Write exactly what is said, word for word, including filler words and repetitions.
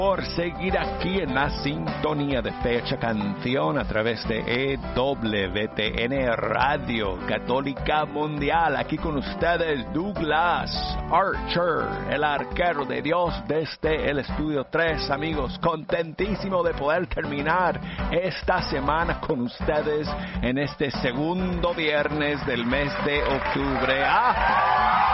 por seguir aquí en la sintonía de Fecha Canción a través de E W T N Radio Católica Mundial. Aquí con ustedes Douglas Archer, el arquero de Dios desde el Estudio tres. Amigos, contentísimo de poder terminar esta semana con ustedes en este segundo viernes del mes de octubre. ¡Ah!